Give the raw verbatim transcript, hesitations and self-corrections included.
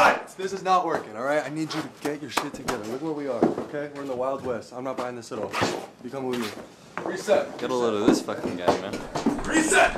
What? This is not working, all right? I need you to get your shit together. Look where we are, okay? We're in the Wild West. I'm not buying this at all. You come with me. Reset. Get a load of this fucking guy, man. Reset!